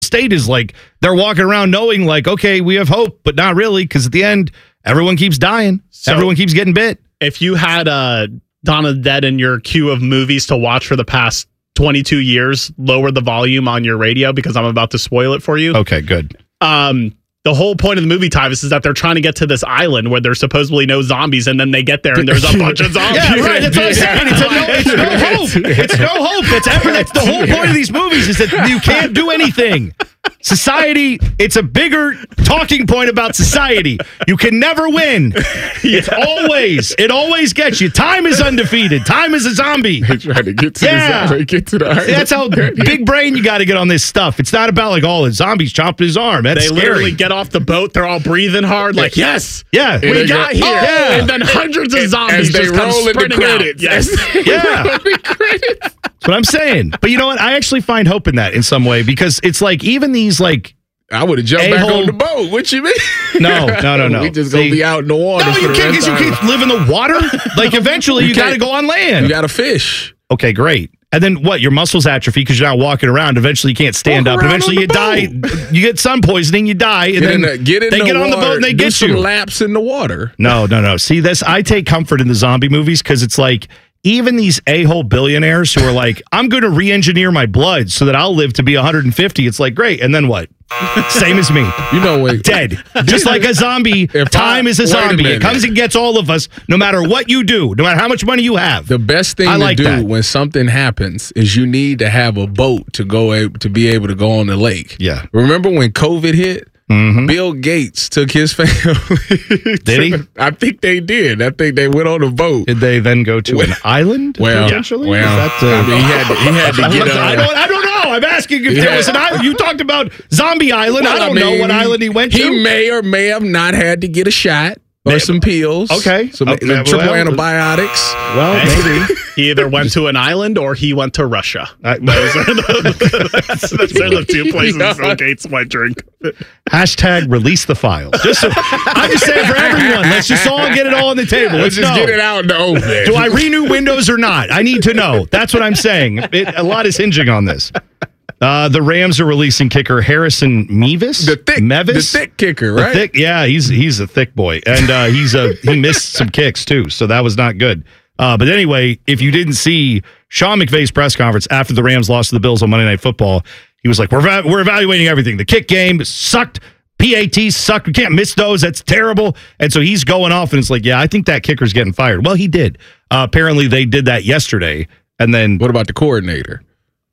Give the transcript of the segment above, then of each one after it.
state is like they're walking around knowing like, okay, we have hope, but not really, because at the end, everyone keeps dying. So everyone keeps getting bit. If you had Dawn of the Dead in your queue of movies to watch for the past 22 years, lower the volume on your radio because I'm about to spoil it for you. Okay, good. The whole point of the movie, Tyvis, is that they're trying to get to this island where there's supposedly no zombies, and then they get there and there's a bunch of zombies. Yeah, right. That's what I'm saying. It's no hope. It's no hope. That's the whole point of these movies is that you can't do anything. Society, it's a bigger talking point about society. You can never win. It always gets you. Time is undefeated. Time is a zombie. They try to get to the island. That's how big brain you got to get on this stuff. It's not about like, the zombies chopped his arm. That's scary. Literally get off the boat. They're all breathing hard. Like, yes, we got here. Yeah. And then hundreds of zombies as they just come roll in the sprinting out. credits. Yes. Yeah. That's what I'm saying. But you know what? I actually find hope in that in some way because it's like even these like I would have jumped back on the boat. What you mean? No. We just gonna be out in the water. No, you can't because you can't live in the water. Like eventually you got to go on land. You got to fish. Okay, great. And then what? Your muscles atrophy because you're not walking around. Eventually you can't stand up. Eventually you die. You get sun poisoning. You die. And then they get on the boat and they get some laps in the water. No. See this? I take comfort in the zombie movies because it's like. Even these a-hole billionaires who are like, I'm going to re-engineer my blood so that I'll live to be 150. It's like, great. And then what? Same as me. You know what? Dead. Just like a zombie, time is a zombie. It comes and gets all of us, no matter what you do, no matter how much money you have. The best thing to do when something happens is you need to have a boat to be able to go on the lake. Yeah. Remember when COVID hit? Mm-hmm. Bill Gates took his family. Did he? I think they did. I think they went on a boat. Did they then go to an island? Potentially? He had to get on. I don't know. I'm asking if there was an island. You talked about Zombie Island. I don't know what island he went to. He may or may have not had to get a shot. Or some pills. Okay. Some triple antibiotics. Well, maybe. He either went to an island or he went to Russia. Those are the two places Bill Gates might drink. Hashtag release the file. I'm just saying for everyone. Let's just all get it all on the table. Let's just get it out in the open. Do I renew Windows or not? I need to know. That's what I'm saying. A lot is hinging on this. The Rams are releasing kicker Harrison Mevis. The thick kicker, right? He's a thick boy, and he missed some kicks too, so that was not good. But anyway, if you didn't see Sean McVay's press conference after the Rams lost to the Bills on Monday Night Football, he was like, "We're evaluating everything. The kick game sucked. PAT sucked. We can't miss those. That's terrible." And so he's going off, and it's like, "Yeah, I think that kicker's getting fired." Well, he did. Apparently, they did that yesterday, and then what about the coordinator?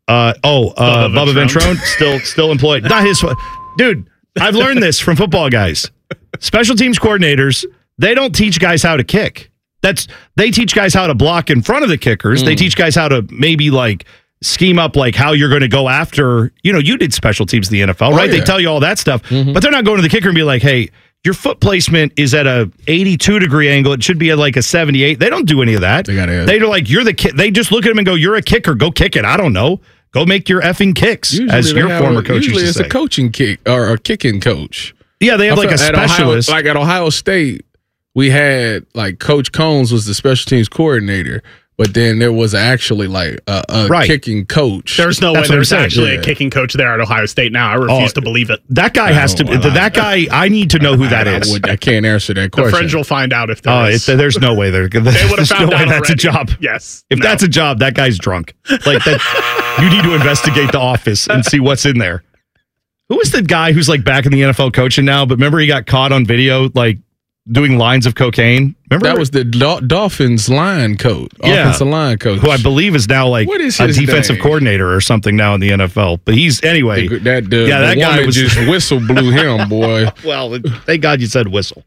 Bubba Ventrone still employed. Not his dude. I've learned this from football guys. Special teams coordinators, they don't teach guys how to kick. They teach guys how to block in front of the kickers. They teach guys how to maybe like scheme up like how you're going to go after. You did special teams in the NFL, right? Yeah. They tell you all that stuff, but they're not going to the kicker and be like, "Hey, your foot placement is at a 82-degree angle. It should be at like a 78." They don't do any of that. They're like, "You're the kick." They just look at him and go, "You're a kicker. Go kick it." I don't know. Go make your effing kicks, as your former coach used to say. Usually it's a coaching kick or a kicking coach. Yeah, they have like a specialist. Like at Ohio State, we had like Coach Combs was the special teams coordinator, but then there was actually like a kicking coach. There's no way there's actually a kicking coach there at Ohio State now. I refuse to believe it. That guy has to. That guy, I need to know who that is. I can't answer that question. The Fringe will find out if there is. There's no way they would have found out. That's a job. Yes. If that's a job, that guy's drunk. Like that. You need to investigate the office and see what's in there. Who was the guy who's like back in the NFL coaching now? But remember, he got caught on video like doing lines of cocaine. Remember that was the Dolphins line coach, offensive line coach, who I believe is now like a defensive coordinator or something now in the NFL. But he's anyway. That guy was just whistle blew him, boy. Well, thank God you said whistle.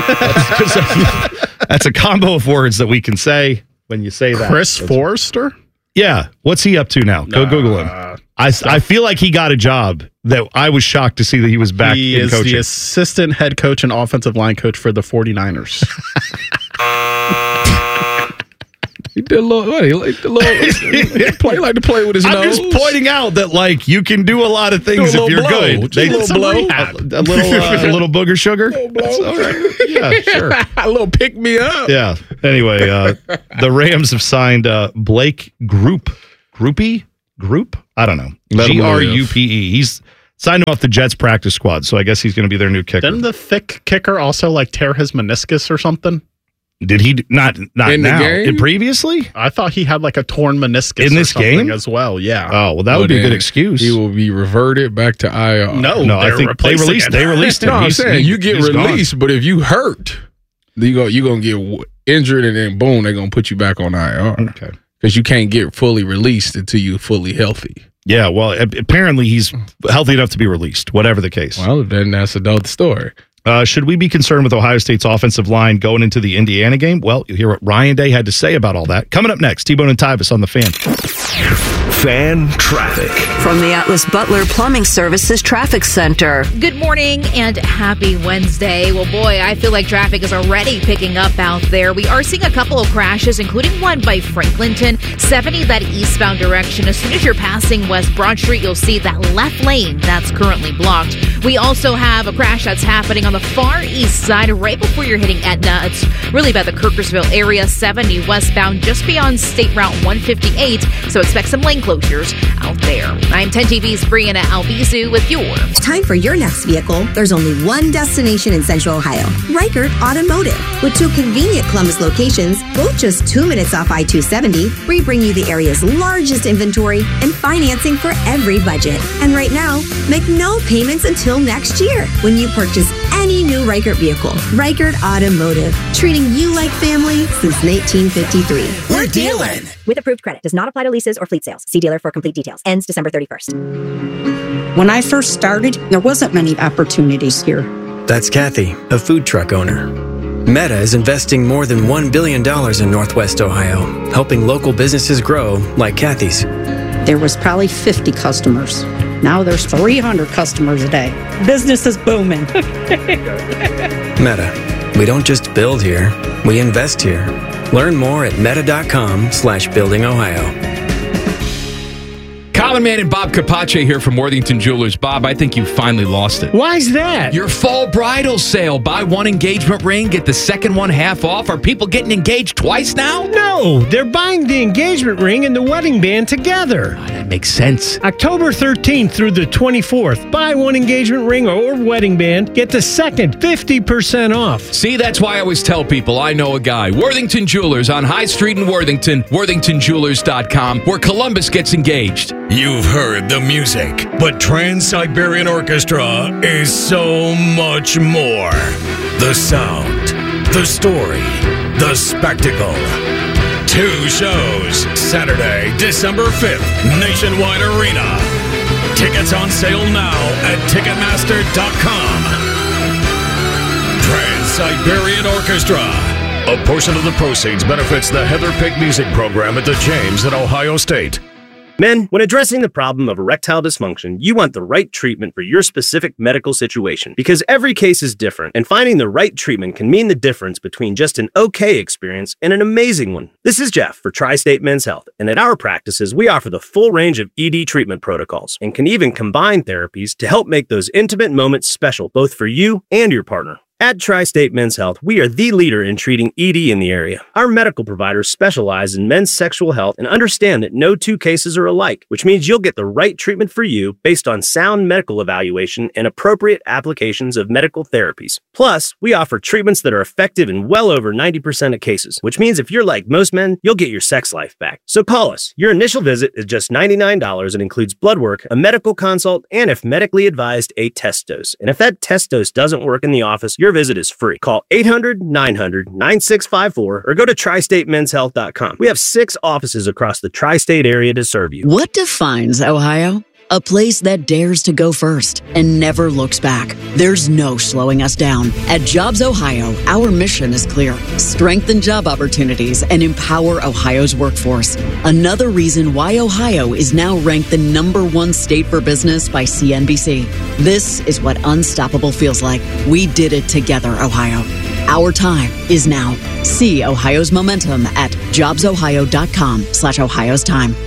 That's a combo of words that we can say when you say that. Chris Forrester. Yeah, what's he up to now? Go Google him. I feel like he got a job that I was shocked to see that he was back in coaching. He is the assistant head coach and offensive line coach for the 49ers. He did a little. He like to play with his nose. I'm just pointing out that like you can do a lot of things if you're good. A little blow, a little booger sugar. That's all right. Yeah, sure. A little pick me up. Yeah. Anyway, the Rams have signed Blake Groupe. I don't know. Grupe. signed him off the Jets practice squad, so I guess he's going to be their new kicker. Didn't the thick kicker also like tear his meniscus or something? Did he not in now? The game? Previously? I thought he had like a torn meniscus in this game as well. Yeah. Oh, well, that would be a good excuse. He will be reverted back to IR. No, I think they released him. No, I'm saying you get released, gone. But if you hurt, you're going to get injured, and then boom, they're going to put you back on IR. Okay. Because you can't get fully released until you're fully healthy. Yeah, well, apparently he's healthy enough to be released, whatever the case. Well, then that's another story. Should we be concerned with Ohio State's offensive line going into the Indiana game? Well, you'll hear what Ryan Day had to say about all that. Coming up next, T-Bone and Tyvis on The Fan. Fan traffic. From the Atlas Butler Plumbing Services Traffic Center. Good morning and happy Wednesday. Well, boy, I feel like traffic is already picking up out there. We are seeing a couple of crashes, including one by Franklinton, 70 that eastbound direction. As soon as you're passing West Broad Street, you'll see that left lane that's currently blocked. We also have a crash that's happening on the far east side right before you're hitting Etna. It's really by the Kirkersville area, 70 westbound just beyond State Route 158, so expect some lane closures out there. I'm 10 TV's Brianna Albizu with your time for your next vehicle. There's only one destination in Central Ohio, Reichert Automotive. With 2 convenient Columbus locations, both just 2 minutes off I-270, we bring you the area's largest inventory and financing for every budget. And right now, make no payments until next year when you purchase any new Reichert vehicle. Reichert Automotive, treating you like family since 1953. We're dealing. With approved credit. Does not apply to leases or fleet sales. See dealer for complete details. Ends December 31st. When I first started, there wasn't many opportunities here. That's Kathy, a food truck owner. Meta is investing more than $1 billion in Northwest Ohio, helping local businesses grow like Kathy's. There was probably 50 customers. Now there's 300 customers a day. Business is booming. Meta. We don't just build here, we invest here. Learn more at meta.com/buildingohio. Common Man and Bob Capace here from Worthington Jewelers. Bob, I think you finally lost it. Why's that? Your fall bridal sale. Buy one engagement ring, get the second one half off. Are people getting engaged twice now? No, they're buying the engagement ring and the wedding band together. Oh, that makes sense. October 13th through the 24th. Buy one engagement ring or wedding band, get the second 50% off. See, that's why I always tell people I know a guy. Worthington Jewelers on High Street in Worthington. WorthingtonJewelers.com, where Columbus gets engaged. You've heard the music, but Trans-Siberian Orchestra is so much more. The sound, the story, the spectacle. 2 shows, Saturday, December 5th, Nationwide Arena. Tickets on sale now at Ticketmaster.com. Trans-Siberian Orchestra. A portion of the proceeds benefits the Heather Pick Music Program at the James at Ohio State. Men, when addressing the problem of erectile dysfunction, you want the right treatment for your specific medical situation because every case is different, and finding the right treatment can mean the difference between just an okay experience and an amazing one. This is Jeff for Tri-State Men's Health, and at our practices, we offer the full range of ED treatment protocols and can even combine therapies to help make those intimate moments special both for you and your partner. At Tri-State Men's Health, we are the leader in treating ED in the area. Our medical providers specialize in men's sexual health and understand that no 2 cases are alike, which means you'll get the right treatment for you based on sound medical evaluation and appropriate applications of medical therapies. Plus, we offer treatments that are effective in well over 90% of cases, which means if you're like most men, you'll get your sex life back. So call us. Your initial visit is just $99 and includes blood work, a medical consult, and if medically advised, a test dose. And if that test dose doesn't work in the office, your visit is free. Call 800-900-9654 or go to tristatemenshealth.com. We have 6 offices across the tri-state area to serve you. What defines Ohio? A place that dares to go first and never looks back. There's no slowing us down. At Jobs Ohio, our mission is clear. Strengthen job opportunities and empower Ohio's workforce. Another reason why Ohio is now ranked the #1 state for business by CNBC. This is what unstoppable feels like. We did it together, Ohio. Our time is now. See Ohio's momentum at jobsohio.com/Ohio's time.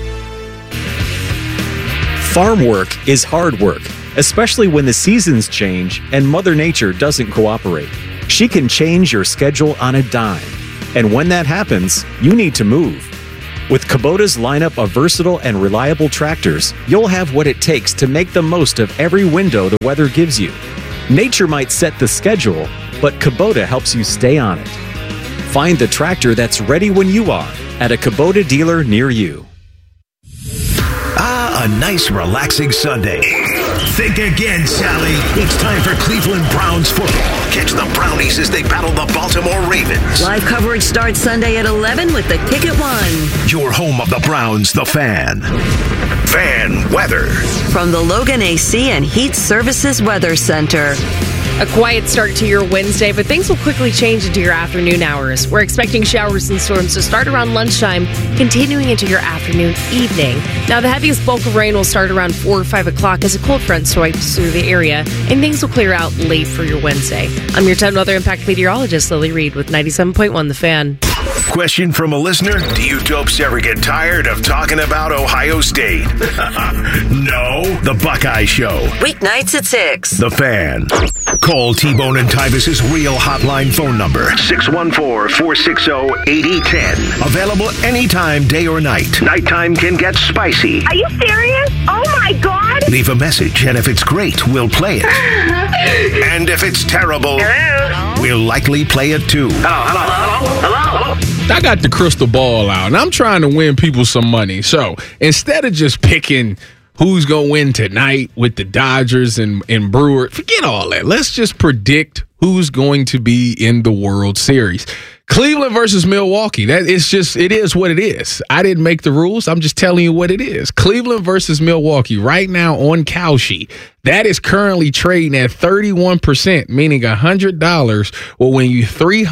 Farm work is hard work, especially when the seasons change and Mother Nature doesn't cooperate. She can change your schedule on a dime. And when that happens, you need to move. With Kubota's lineup of versatile and reliable tractors, you'll have what it takes to make the most of every window the weather gives you. Nature might set the schedule, but Kubota helps you stay on it. Find the tractor that's ready when you are at a Kubota dealer near you. A nice, relaxing Sunday. Think again, Sally. It's time for Cleveland Browns football. Catch the Brownies as they battle the Baltimore Ravens. Live coverage starts Sunday at 11 with the kick at 1. Your home of the Browns, the Fan. Fan weather. From the Logan AC and Heat Services Weather Center. A quiet start to your Wednesday, but things will quickly change into your afternoon hours. We're expecting showers and storms to start around lunchtime, continuing into your afternoon, evening. Now, the heaviest bulk of rain will start around 4 or 5 o'clock as a cold front swipes through the area, and things will clear out late for your Wednesday. I'm your 10 Weather Impact meteorologist, Lily Reed, with 97.1 The Fan. Question from a listener: do you dopes ever get tired of talking about Ohio State? No? The Buckeye Show. Weeknights at 6. The Fan. Call T-Bone and Tyvus's real hotline phone number, 614-460-8010. Available anytime, day or night. Nighttime can get spicy. Are you serious? Oh my God! Leave a message, and if it's great, we'll play it. And if it's terrible, we'll likely play it too. Hello. I got the crystal ball out, and I'm trying to win people some money. So instead of just picking who's going to win tonight with the Dodgers and Brewers, forget all that. Let's just predict who's going to be in the World Series. Cleveland versus Milwaukee. It is what it is. I didn't make the rules. I'm just telling you what it is. Cleveland versus Milwaukee right now on Kalshi. That is currently trading at 31%, meaning $100 will win you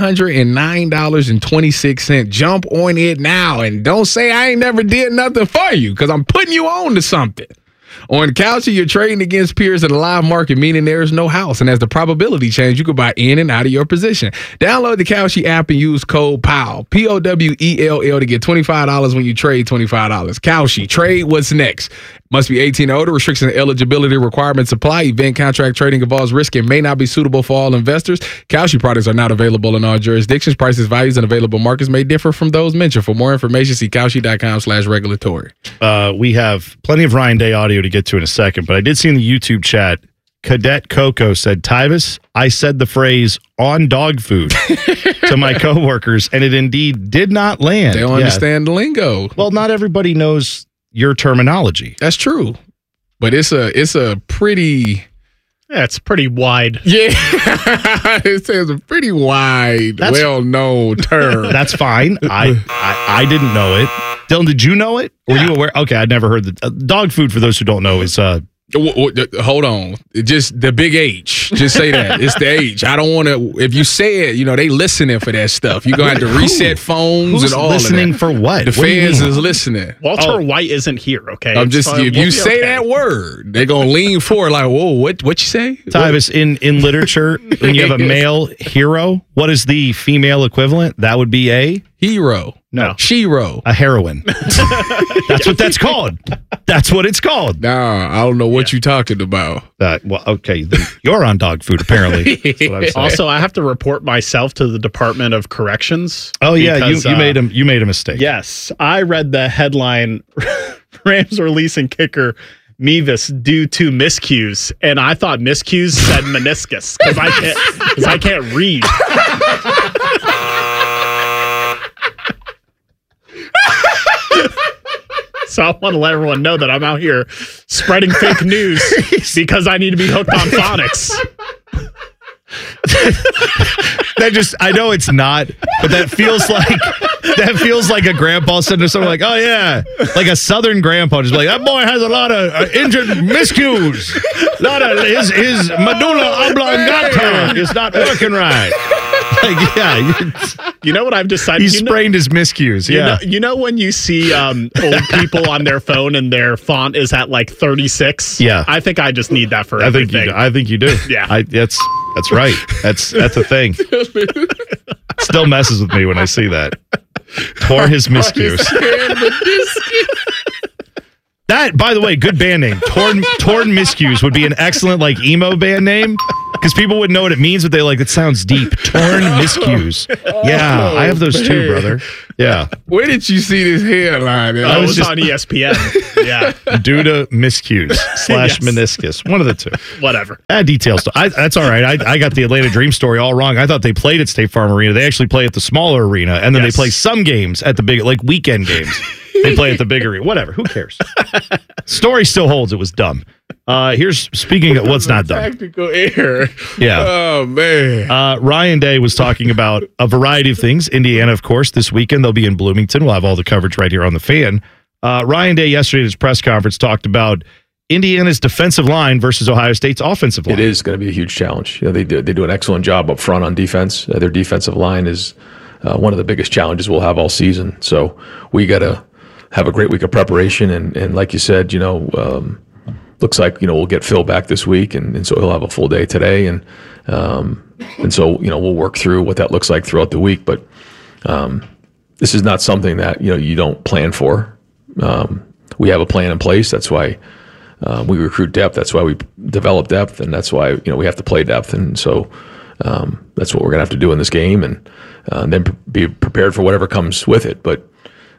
$309.26. Jump on it now and don't say I ain't never did nothing for you, because I'm putting you on to something. On Kalshi, you're trading against peers in the live market, meaning there is no house. And as the probability changes, you can buy in and out of your position. Download the Kalshi app and use code POWELL, POWELL, to get $25 when you trade $25. Kalshi, trade what's next. Must be 18 or older. Restrictions and eligibility requirements apply. Event contract trading involves risk and may not be suitable for all investors. Kalshi products are not available in all jurisdictions. Prices, values, and available markets may differ from those mentioned. For more information, see Kalshi.com/regulatory. We have plenty of Ryan Day audio to get to in a second, but I did see in the YouTube chat, Cadet Coco said, Tyvus, I said the phrase on dog food to my coworkers, and it indeed did not land. They don't understand the lingo. Well, not everybody knows your terminology. That's true. But it's a pretty... Yeah, it's pretty wide. Yeah. It says a pretty wide, well-known term. That's fine. I didn't know it. Dylan, did you know it? Were you aware? Okay, I'd never heard the dog food, for those who don't know, is... Hold on. Just the big H. Just say that. It's the H. I don't want to... If you say it, they listening for that stuff. You're going to have to reset phones and all of that. Listening for what? The fans is listening. Walter White isn't here, okay? I'm just... If you say that word, they're going to lean forward like, whoa, what you say? Tyvus, in literature, when you have a male hero, what is the female equivalent? That would be a... Hero. No. Shiro. A heroine. That's what that's called. That's what it's called. Nah, I don't know what you're talking about. Well, okay. Then you're on dog food, apparently. That's what I'm saying. Also, I have to report myself to the Department of Corrections. Oh, yeah. You made a mistake. Yes. I read the headline, Rams releasing kicker Mevis due to miscues, and I thought miscues said meniscus because I can't read. So I want to let everyone know that I'm out here spreading fake news because I need to be hooked on phonics. I know it's not, but that feels like a grandpa sitting to someone like, oh yeah, like a Southern grandpa, just like, that boy has a lot of injured miscues. A lot of his medulla oblongata is not working right. Like, yeah, you know what I've decided? He sprained his miscues. Yeah, you know when you see old people on their phone and their font is at like 36. Yeah, I think I just need that for everything. I think you do. Yeah, that's right. That's a thing. Still messes with me when I see that. Tore his miscues. That, by the way, good band name. Torn Miscues would be an excellent emo band name. Because people wouldn't know what it means, but they like, it sounds deep. Torn miscues. Yeah, I have those too, brother. Yeah. Where did you see this headline? I was on ESPN. Yeah. Due to miscues / meniscus. One of the two. Whatever. Details. That's all right. I got the Atlanta Dream story all wrong. I thought they played at State Farm Arena. They actually play at the smaller arena, and then they play some games at the big, like weekend games. They play at the big arena. Whatever. Who cares? Story still holds. It was dumb. Here's speaking of what's not dumb. Tactical error. Yeah. Oh, man. Ryan Day was talking about a variety of things. Indiana, of course, this weekend they'll be in Bloomington. We'll have all the coverage right here on The Fan. Ryan Day yesterday at his press conference talked about Indiana's defensive line versus Ohio State's offensive line. It is going to be a huge challenge. They do an excellent job up front on defense. Their defensive line is one of the biggest challenges we'll have all season. So we got to have a great week of preparation. And like you said, looks like, we'll get Phil back this week. And so he'll have a full day today. And so, we'll work through what that looks like throughout the week. But this is not something that, you don't plan for. We have a plan in place. That's why we recruit depth. That's why we develop depth. And that's why, we have to play depth. And so that's what we're going to have to do in this game. And then be prepared for whatever comes with it. But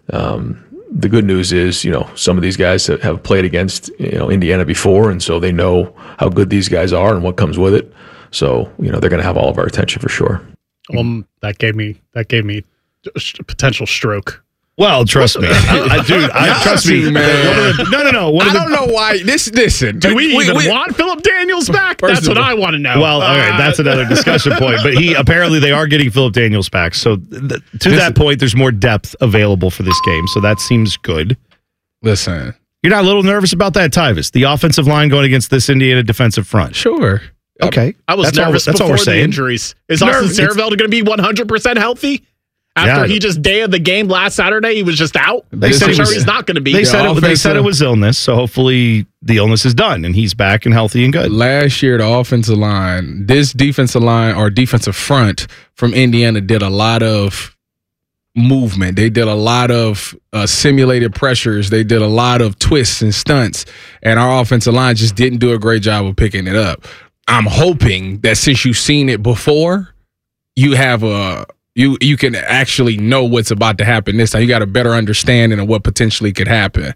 the good news is, some of these guys have played against, Indiana before, and so they know how good these guys are and what comes with it. So, they're going to have all of our attention for sure. That gave me a potential stroke. Well, trust me, trust me, man. No. I don't know why. Listen. Do we even want Philip Daniels back? That's what I want to know. Well, all right, that's another discussion point. But apparently they are getting Philip Daniels back. So to that point, there's more depth available for this game. So that seems good. Listen, you're not a little nervous about that, Tyvis? The offensive line going against this Indiana defensive front. Sure. Okay. I was nervous before the injuries. Is Austin Saravel going to be 100% healthy? After he just day of the game last Saturday, he was just out. They said he's not going to be. They said it was illness, so hopefully the illness is done and he's back and healthy and good. Last year, the offensive line, this defensive line or defensive front from Indiana did a lot of movement. They did a lot of simulated pressures. They did a lot of twists and stunts, and our offensive line just didn't do a great job of picking it up. I'm hoping that since you've seen it before, you have you can actually know what's about to happen this time. You got a better understanding of what potentially could happen.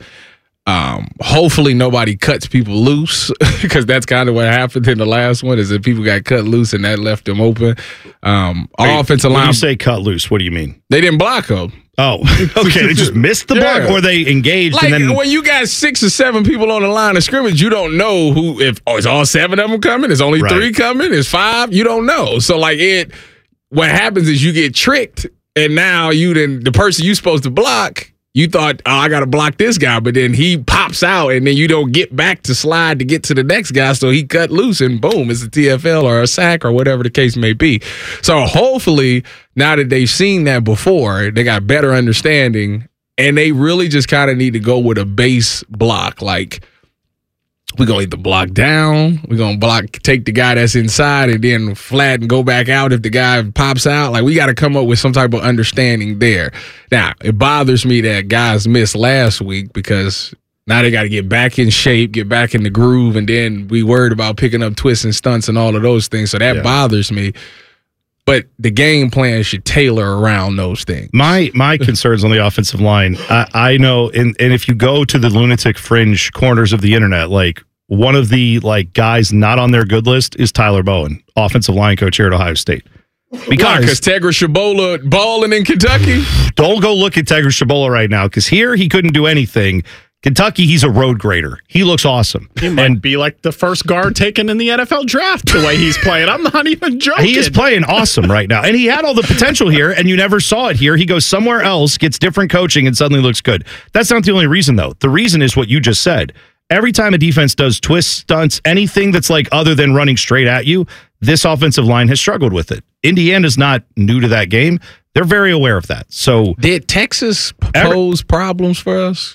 Hopefully nobody cuts people loose because that's kind of what happened in the last one is that people got cut loose and that left them open. Our offensive line. When you say cut loose, what do you mean? They didn't block them. Oh, okay. They just missed the block or they engaged. Like and then when you got 6 or 7 people on the line of scrimmage, you don't know is all 7 of them coming? Is only 3 coming? Is 5? You don't know. So what happens is you get tricked, and now the person you supposed to block, you thought, I got to block this guy, but then he pops out, and then you don't get back to slide to get to the next guy, so he cut loose, and boom, it's a TFL or a sack or whatever the case may be. So hopefully, now that they've seen that before, they got better understanding, and they really just kind of need to go with a base block, like, we're going to either block down, we're going to take the guy that's inside and then flat and go back out if the guy pops out. Like, we got to come up with some type of understanding there. Now, it bothers me that guys missed last week because now they got to get back in shape, get back in the groove, and then we worried about picking up twists and stunts and all of those things. So that bothers me. But the game plan should tailor around those things. My concerns on the offensive line, I know, and if you go to the lunatic fringe corners of the internet, like one of the guys not on their good list is Tyler Bowen, offensive line coach here at Ohio State. Because Tegra Shabola balling in Kentucky? Don't go look at Tegra Shabola right now, because here he couldn't do anything. Kentucky, he's a road grader. He looks awesome. He might be like the first guard taken in the NFL draft the way he's playing. I'm not even joking. He is playing awesome right now. And he had all the potential here, and you never saw it here. He goes somewhere else, gets different coaching, and suddenly looks good. That's not the only reason, though. The reason is what you just said. Every time a defense does twists, stunts, anything that's other than running straight at you, this offensive line has struggled with it. Indiana's not new to that game. They're very aware of that. So did Texas pose problems for us?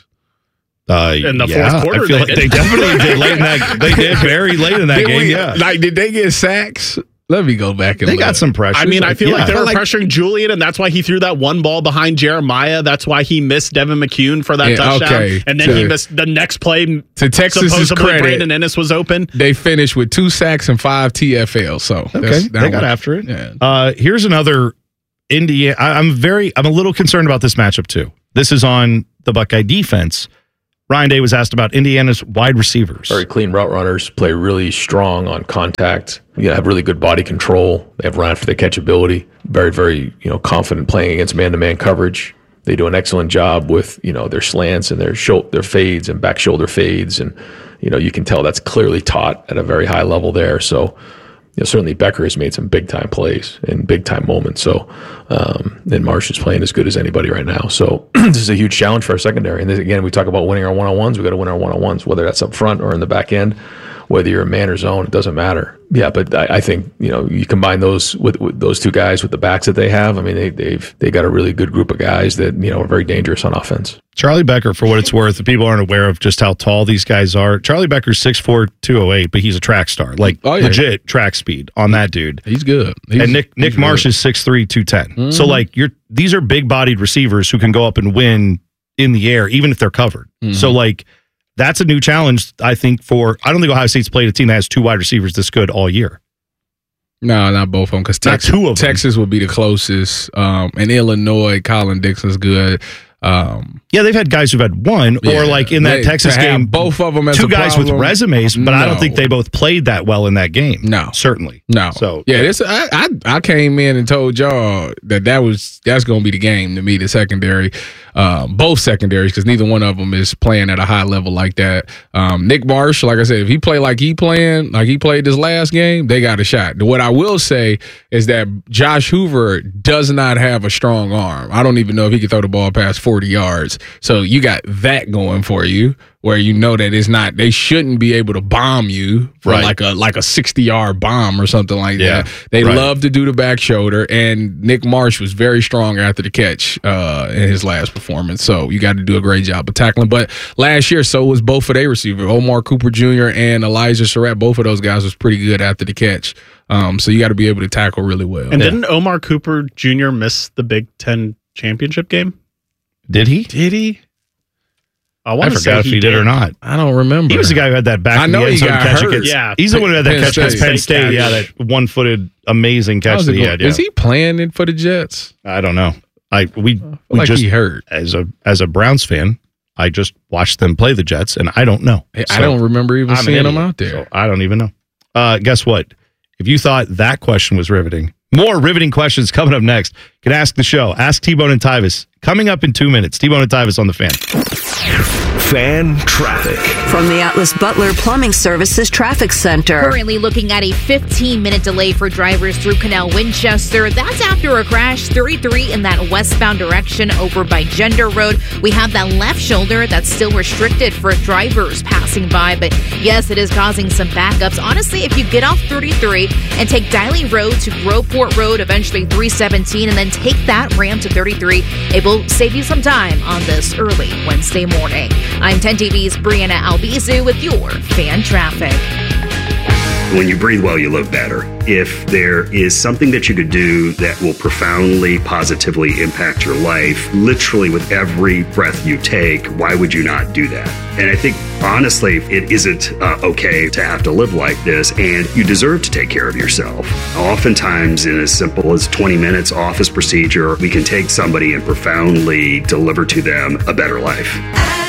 In the fourth quarter, I feel they definitely did late in that. They did very late in that game. Did they get sacks? Let me go back and They got some pressure. I mean, I feel like they were pressuring Julian, and that's why he threw that one ball behind Jeremiah. That's why he missed Devin McCune for that touchdown. Okay. And then he missed the next play. To Texas's supposedly credit, Brandon Ennis was open. They finished with 2 sacks and 5 TFLs. So they got after it. Yeah. Here's another Indiana. I'm a little concerned about this matchup too. This is on the Buckeye defense. Ryan Day was asked about Indiana's wide receivers. Very clean route runners, play really strong on contact. Have really good body control. They have run after the catchability. Very, very, confident playing against man-to-man coverage. They do an excellent job with, their slants and their fades and back shoulder fades. And, you can tell that's clearly taught at a very high level there. So, certainly Becker has made some big-time plays and big-time moments. So, and Marsh is playing as good as anybody right now. So this is a huge challenge for our secondary. And again, we talk about winning our one-on-ones. We got to win our one-on-ones, whether that's up front or in the back end, whether you're a man or zone, it doesn't matter. Yeah, but I think, you combine those with those two guys with the backs that they have. I mean, they got a really good group of guys that, are very dangerous on offense. Charlie Becker, for what it's worth, people aren't aware of just how tall these guys are. Charlie Becker's 6'4", 208, but he's a track star. Legit track speed on that dude. He's good. And Nick Marsh is 6'3", 210. Mm-hmm. So, these are big-bodied receivers who can go up and win in the air, even if they're covered. Mm-hmm. So, that's a new challenge, I think, I don't think Ohio State's played a team that has 2 wide receivers this good all year. No, not both of them, because Texas would be the closest. And Illinois, Colin Dixon's good. Yeah, they've had guys who've had one, or in that Texas game, both of them as 2 guys with resumes, but I don't think they both played that well in that game. No, certainly no. So I came in and told y'all that's going to be the game to me. The secondary, both secondaries, because neither one of them is playing at a high level like that. Nick Marsh, like I said, if he play like he played this last game, they got a shot. What I will say is that Josh Hoover does not have a strong arm. I don't even know if he can throw the ball past 40 yards. So you got that going for you, where that it's not, they shouldn't be able to bomb you for like a 60-yard bomb or something like that. They love to do the back shoulder, and Nick Marsh was very strong after the catch in his last performance. So you got to do a great job of tackling. But last year, so was both of their receivers, Omar Cooper Jr. and Elijah Surratt. Both of those guys was pretty good after the catch. So you got to be able to tackle really well. And didn't Omar Cooper Jr. miss the Big Ten championship game? Did he? I forgot if he did or not. I don't remember. He was the guy who had that back. I know he got hurt. He's the one who had that catch against Penn State. Yeah, that one-footed amazing catch that he had. Yeah. Is he playing it for the Jets? I don't know. We just he hurt. As a Browns fan, I just watched them play the Jets, and I don't know. I don't remember even seeing them out there. So I don't even know. Guess what? If you thought that question was riveting, more riveting questions coming up next. You can ask the show. Ask T-Bone and Tyvis. Coming up in 2 minutes. T-Bone and Tyvis on the Fan. Fan traffic. From the Atlas Butler Plumbing Services Traffic Center. Currently looking at a 15-minute delay for drivers through Canal Winchester. That's after a crash 33 in that westbound direction over by Gender Road. We have that left shoulder that's still restricted for drivers passing by. But yes, it is causing some backups. Honestly, if you get off 33 and take Diley Road to Groveport Road, eventually 317, and then take that ramp to 33, it will save you some time on this early Wednesday morning. I'm 10 TV's Brianna Albizu with your Fan Traffic. When you breathe well, you live better. If there is something that you could do that will profoundly, positively impact your life, literally with every breath you take, why would you not do that? And I think, honestly, it isn't okay to have to live like this, and you deserve to take care of yourself. Oftentimes, in as simple as 20 minutes office procedure, we can take somebody and profoundly deliver to them a better life.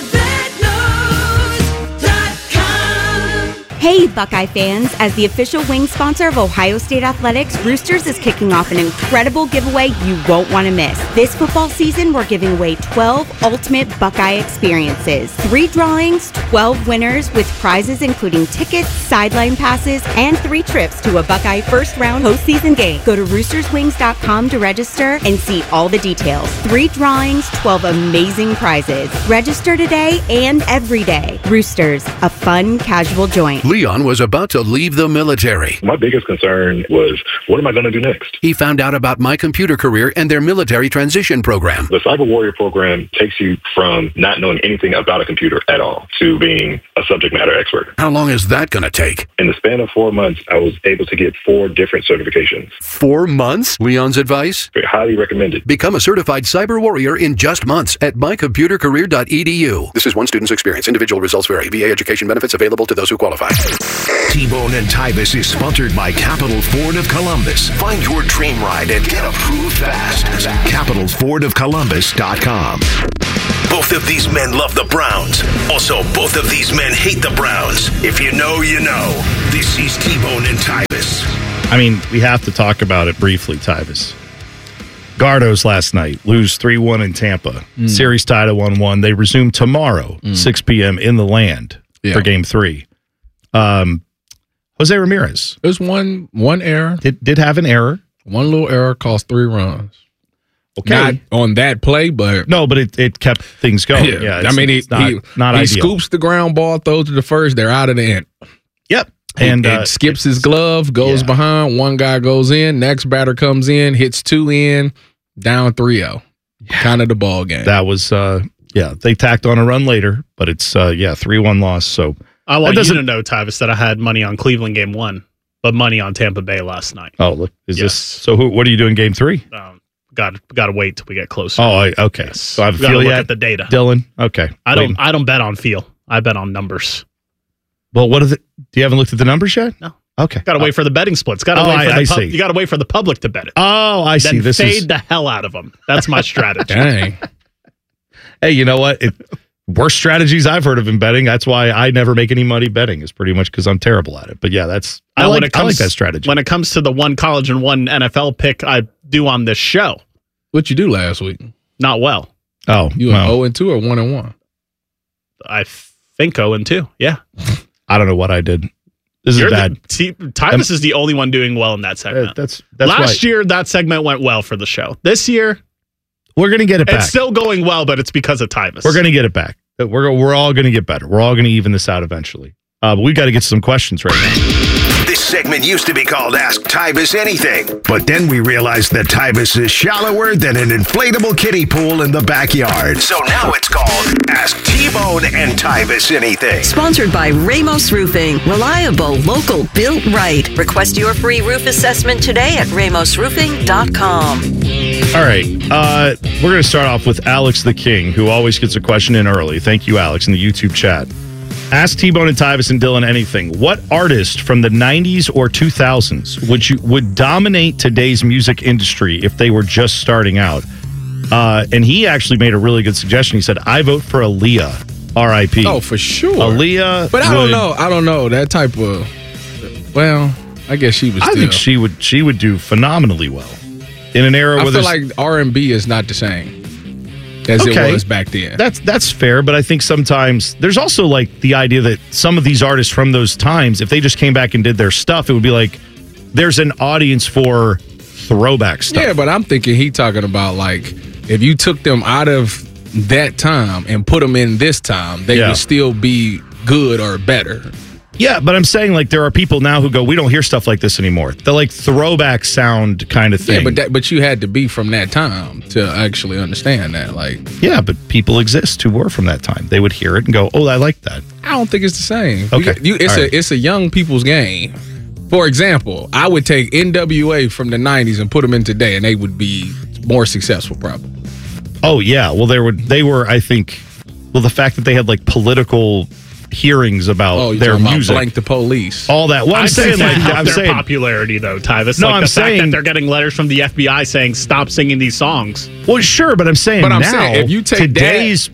Hey, Buckeye fans! As the official wing sponsor of Ohio State Athletics, Roosters is kicking off an incredible giveaway you won't want to miss. This football season, we're giving away 12 ultimate Buckeye experiences. 3 drawings, 12 winners with prizes including tickets, sideline passes, and 3 trips to a Buckeye first-round postseason game. Go to roosterswings.com to register and see all the details. 3 drawings, 12 amazing prizes. Register today and every day. Roosters, a fun, casual joint. Leon was about to leave the military. My biggest concern was, what am I going to do next? He found out about My Computer Career and their military transition program. The Cyber Warrior program takes you from not knowing anything about a computer at all to being a subject matter expert. How long is that going to take? In the span of 4 months, I was able to get 4 different certifications. 4 months? Leon's advice? Highly recommended. Become a certified cyber warrior in just months at mycomputercareer.edu. This is one student's experience. Individual results vary. VA education benefits available to those who qualify. T-Bone and Tyvis is sponsored by Capital Ford of Columbus. Find your dream ride and get approved fast at CapitalFordOfColumbus.com. Both of these men love the Browns. Also, both of these men hate the Browns. If you know, you know. This is T-Bone and Tyvis. I mean, we have to talk about it briefly, Tyvis. Gardos last night lose 3-1 in Tampa. Series tied at 1-1. They resume tomorrow, 6 p.m. in the Land for Game 3. Jose Ramirez. There's one error. Did have an error. One little error cost 3 runs. Okay. Not on that play, but... No, but it kept things going. Yeah, I mean, he ideal. scoops the ground ball, throws to the first, they're out of the end. Yep. And skips his glove, goes behind, one guy goes in, next batter comes in, hits 2 in, down 3-0. Kind of the ball game. That was, they tacked on a run later, but it's, 3-1 loss. So I want you to know, Tyvis, that I had money on Cleveland Game 1, but money on Tampa Bay last night. Oh, look, this? So what are you doing Game 3? Got to wait till we get closer. Oh, okay. So I have a feel look yet? at the data, Dylan. Okay, I don't bet on feel. I bet on numbers. Well, what is it? You haven't looked at the numbers yet? No. Okay. Got to wait for the betting splits. Got to wait for you got to wait for the public to bet it. Oh, I see. Then fade the hell out of them. That's my strategy. Dang. Hey, you know what? Worst strategies I've heard of in betting. That's why I never make any money betting. Is pretty much because I'm terrible at it. But yeah, I like that strategy. When it comes to the one college and one NFL pick I do on this show. What'd you do last week? Not well. Oh, you were 0-2 or 1-1? I think 0-2. Yeah. I don't know what I did. This is bad. Tyvis is the only one doing well in that segment. That's last year that segment went well for the show. This year we're going to get it back. It's still going well, but it's because of Tyvis. We're going to get it back. We're all going to get better. We're all going to even this out eventually. But we've got to get some questions right now. This segment used to be called Ask Tyvis Anything, but then we realized that Tyvis is shallower than an inflatable kiddie pool in the backyard. So now it's called Ask T-Bone and Tyvis Anything. Sponsored by Ramos Roofing. Reliable, local, built right. Request your free roof assessment today at ramosroofing.com. All right. We're going to start off with Alex the King, who always gets a question in early. Thank you, Alex, in the YouTube chat. Ask T-Bone and Tyvis and Dylan anything. What artist from the 90s or 2000s would dominate today's music industry if they were just starting out? And he actually made a really good suggestion. He said, I vote for Aaliyah, R.I.P. Oh, for sure. Aaliyah. But I don't know. That type of, well, I guess she was I think she would do phenomenally well in an era where I feel like R&B is not the same as it was back then. That's fair, but I think sometimes there's also like the idea that some of these artists from those times, if they just came back and did their stuff, it would be like there's an audience for throwback stuff. Yeah, but I'm thinking he talking about like if you took them out of that time and put them in this time, they would still be good or better. Yeah, but I'm saying like there are people now who go, we don't hear stuff like this anymore. The like throwback sound kind of thing. Yeah, but you had to be from that time to actually understand that. Like, yeah, but people exist who were from that time. They would hear it and go, oh, I like that. I don't think it's the same. Okay, it's a young people's game. For example, I would take NWA from the 90s and put them in today, and they would be more successful, probably. Oh yeah, well they were. I think. Well, the fact that they had like political hearings about their music, Blank the Police, all that. Well, I'm saying their popularity though, Tyvis. No, like I'm the saying fact that they're getting letters from the FBI saying stop singing these songs. Well, sure, but I'm saying if you take today's.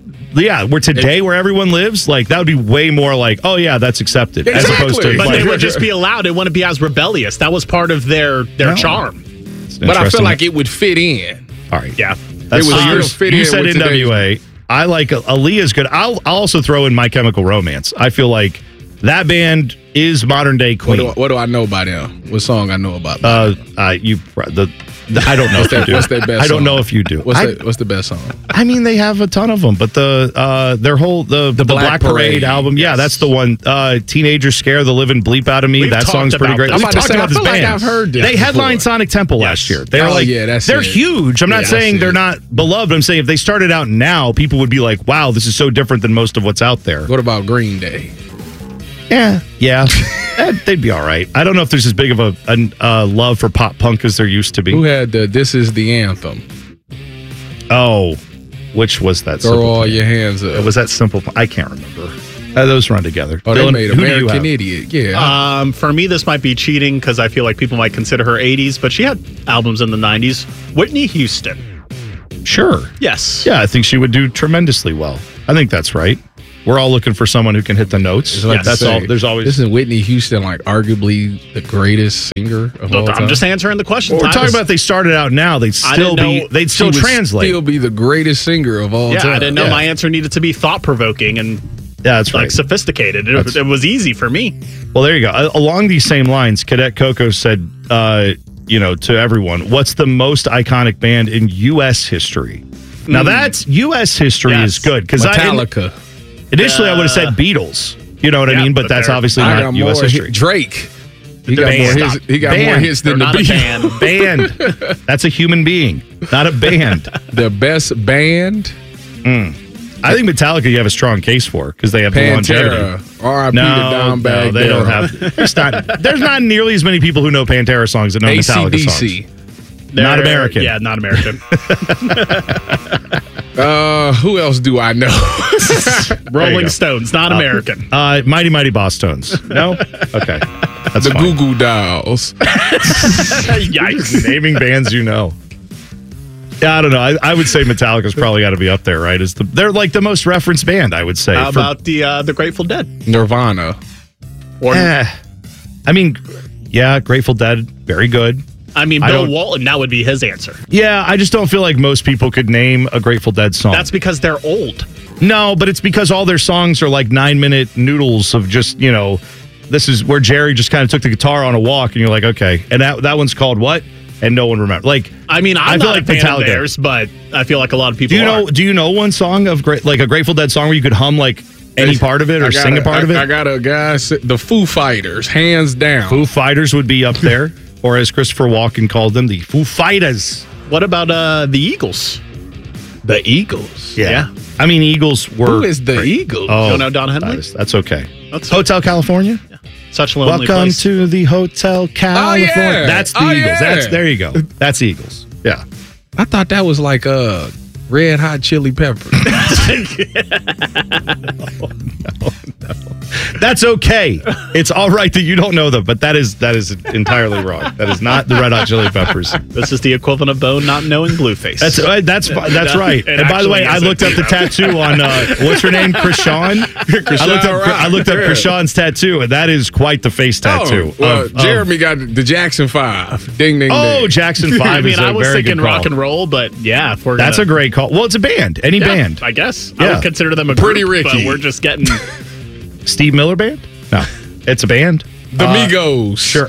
Where everyone lives, like that would be way more like, oh yeah, that's accepted, as opposed to. But like, they would just be allowed. It wouldn't be as rebellious. That was part of their charm. But I feel like it would fit in. All right, yeah, you said NWA. I like Aaliyah's good. I'll also throw in My Chemical Romance. I feel like That band is modern day Queen. What do I know by them? What song I know about? I don't know if you do. What's their best I don't song? know if you do. What's the best song? I mean, they have a ton of them, but their whole the Black Parade album, yeah, that's the one. Teenagers Scare the Living Bleep Out of Me. That song's pretty great. I'm about to say, I feel like band. I've heard this They before. headlined Sonic Temple last year. They're that's they're it. huge. I'm not saying they're not beloved. I'm saying if they started out now, people would be like, "Wow, this is so different than most of what's out there." What about Green Day? Yeah, they'd be all right. I don't know if there's as big of a love for pop punk as there used to be. Who had the This Is the Anthem? Oh, which was that? Throw all your hands up. Was that Simple? I can't remember. Those run together. Oh, Dylan, they made who do you American have? Idiot. Yeah. For me, this might be cheating because I feel like people might consider her 80s, but she had albums in the 90s. Whitney Houston. Sure. Yes. Yeah, I think she would do tremendously well. I think that's right. We're all looking for someone who can hit the notes. That's all. There's always. Isn't Whitney Houston like arguably the greatest singer of all time? I'm just answering the question. Well, we're talking about if they started out now, they'd still translate. Still be the greatest singer of all time. I didn't know my answer needed to be thought provoking and that's right. Sophisticated. It was easy for me. Well, there you go. Along these same lines, Cadet Coco said, to everyone, what's the most iconic band in U.S. history? Now, that's U.S. history is good because Metallica. Initially, I would have said Beatles. You know what I mean? But that's obviously not U.S. history. Drake. He got more hits than the Beatles. Band. That's a human being, not a band. The best band? I think Metallica you have a strong case for because they have the longevity. R.I.P. No, the Dimebag. they don't have. There's not nearly as many people who know Pantera songs that know Metallica songs. Not American. Yeah, not American. Who else do I know? Rolling Stones, not American. Mighty Mighty Boss Tones. No? Okay. That's the fine. Goo Goo Dolls. Yikes. Naming bands you know. Yeah, I don't know. I would say Metallica's probably got to be up there, right? They're like the most referenced band, I would say. How about the Grateful Dead? Nirvana. I mean, yeah, Grateful Dead, very good. I mean, Bill Walton, that would be his answer. Yeah, I just don't feel like most people could name a Grateful Dead song. That's because they're old. No, but it's because all their songs are like 9-minute noodles of just, this is where Jerry just kind of took the guitar on a walk and you're like, okay. And that one's called what? And no one remembers. Like, I mean, I'm feel not like a fan Metallica. of theirs, but I feel like a lot of people Do you know one song of like a Grateful Dead song where you could hum like any part of it or sing a part of it? I got a guy, the Foo Fighters, hands down. Foo Fighters would be up there, or as Christopher Walken called them, the Foo Fighters. What about the Eagles? The Eagles? Yeah. I mean, Eagles were. Who is the Eagles? Oh, You don't know Don Henley? That's okay. Hotel California? Yeah. Such a lonely Welcome place. to the Hotel California. Oh, yeah. That's the Eagles. Yeah. There you go. That's Eagles. Yeah. I thought that was like Red Hot Chili Peppers. That's okay. It's all right that you don't know them, but that is entirely wrong. That is not the Red Hot Chili Peppers. This is the equivalent of Bone not knowing Blueface. That's right. And by the way, I looked up the tattoo on what's her name, Krishan. I looked up Krishan's tattoo, and that is quite the face tattoo. Jeremy got the Jackson 5. Ding ding. Oh, ding. Jackson 5 I mean, is a I was very thinking good call. rock and roll, but yeah, if we're That's a great call. Well, it's a band. Any band. I guess. Yeah. I would consider them a Pretty group, Ricky. but we're just getting Steve Miller Band? No, it's a band. The Migos. Sure.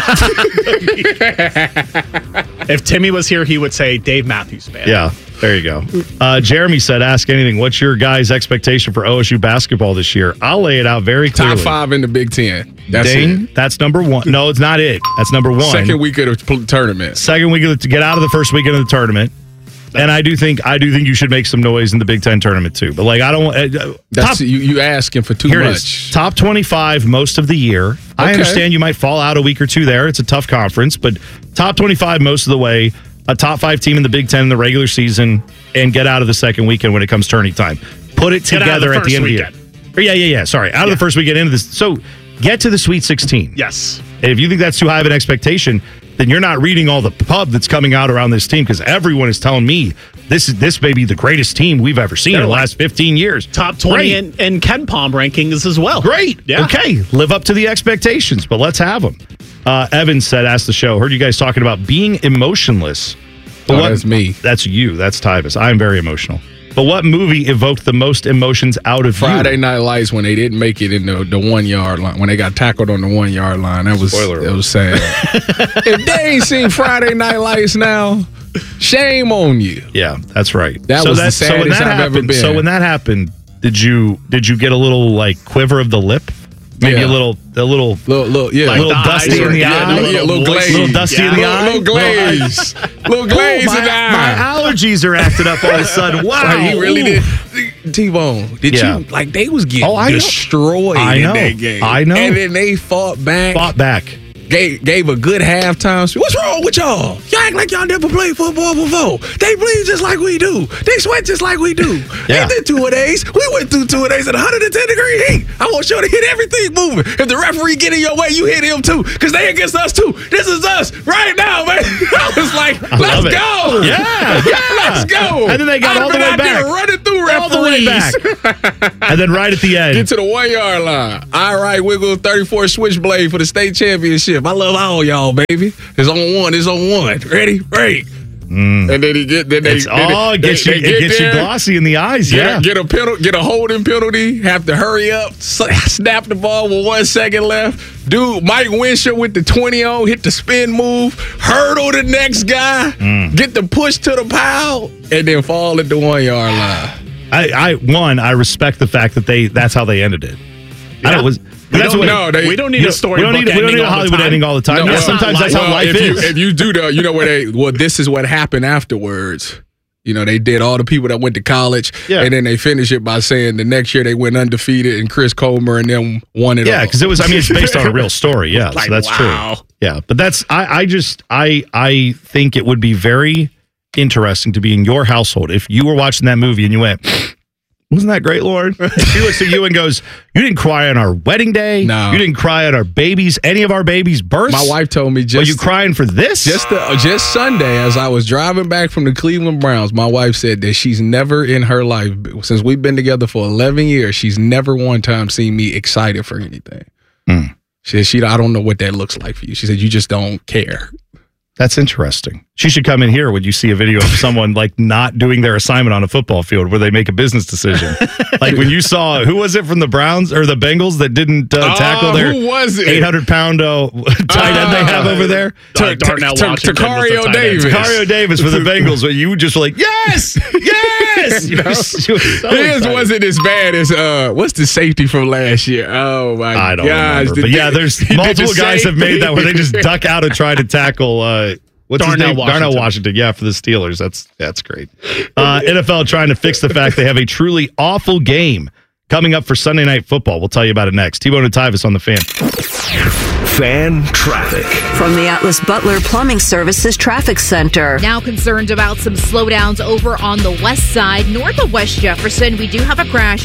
If Timmy was here, he would say Dave Matthews Band. Yeah, there you go. Jeremy said, ask anything. What's your guys' expectation for OSU basketball this year? I'll lay it out very clearly. Top 5 in the Big Ten. That's Ding. it. That's number one. No, it's not it. That's number one. Second week of the tournament. Second week to get out of the first weekend of the tournament. And I do think you should make some noise in the Big Ten tournament too. But like I don't. You asking for too here it much. is. Top 25 most of the year. I understand you might fall out a week or two there. It's a tough conference, but top 25 most of the way. A top 5 team in the Big Ten in the regular season, and get out of the second weekend when it comes tourney time. Put it together at the end of the year. Yeah. Sorry, out of the first weekend into this. So get to the Sweet 16. Yes. And if you think that's too high of an expectation, then you're not reading all the pub that's coming out around this team, because everyone is telling me this may be the greatest team we've ever seen in the last 15 years. Top 20 in Ken Palm rankings as well. Great. Yeah. Okay. Live up to the expectations, but let's have them. Evan said, ask the show. Heard you guys talking about being emotionless. That's me. That's you. That's Tyvis. I'm very emotional. But what movie evoked the most emotions out of Friday you? Night Lights when they didn't make it in the 1 yard line, when they got tackled on the 1 yard line. That was sad. If they ain't seen Friday Night Lights now, shame on you. Yeah, that's right. That was the saddest I've ever been. So when that happened, did you get a little like quiver of the lip? Maybe a little dusty in the eye. Little glaze. Little dusty in the eye. Little glaze. Little glaze in the eye. My allergies are acting up all of a sudden. Wow. Like he really did. T-Bone, did you? Like, they was getting destroyed in that game. I know. And then they fought back. Gave a good halftime speech. What's wrong with y'all? Y'all act like y'all never played football before. They bleed just like we do. They sweat just like we do. They did 2-a-days. We went through 2-a-days at 110-degree heat. I want you to hit everything moving. If the referee get in your way, you hit him too. Because they against us too. This is us right now, man. I was like, let's go. Yeah. Let's go. And then they got all the way back. Running through referees. All the way back. And then right at the end. Get to the 1 yard line. All right, Wiggle 34 switchblade for the state championship. I love all y'all, baby. It's on one. It's on one. Ready? Break. And then it gets you glossy in the eyes. Get a penalty, get a holding penalty. Have to hurry up, snap the ball with 1 second left. Dude, Mike Winship with the 20 on, hit the spin move, hurdle the next guy, get the push to the pile, and then fall at the 1 yard line. I respect the fact that that's how they ended it. Yeah. We don't need a story. We don't need a Hollywood ending all the time. No, sometimes that's how life is. If you do this is what happened afterwards. You know, they did all the people that went to college, and then they finish it by saying the next year they went undefeated, and Chris Comer and them won it all. Yeah, because it's based on a real story. Yeah, so that's true. Yeah, but that's I think it would be very interesting to be in your household if you were watching that movie and you went, wasn't that great, Lauren? She looks at you and goes, you didn't cry on our wedding day. No. You didn't cry on any of our babies' births. My wife told me Are you crying for this? Just Sunday, as I was driving back from the Cleveland Browns, my wife said that she's never in her life, since we've been together for 11 years, she's never one time seen me excited for anything. She said, I don't know what that looks like for you. She said, you just don't care. That's interesting. She should come in here when you see a video of someone like not doing their assignment on a football field where they make a business decision. Like when you saw, who was it from the Browns or the Bengals that didn't tackle their 800-pound tight end they have over there? Tacario Davis. Tacario Davis for the Bengals. Where you just were like, yes, yes. His wasn't as bad as what's the safety from last year? Oh my I don't remember. But yeah, there's multiple guys have made that where they just duck out and try to tackle. What's his name? Darnell Washington. Yeah, for the Steelers. That's great. NFL trying to fix the fact they have a truly awful game coming up for Sunday Night Football. We'll tell you about it next. T-Bone and Tyvis on the Fan. Fan traffic. From the Atlas Butler Plumbing Services Traffic Center. Now concerned about some slowdowns over on the west side. North of West Jefferson, we do have a crash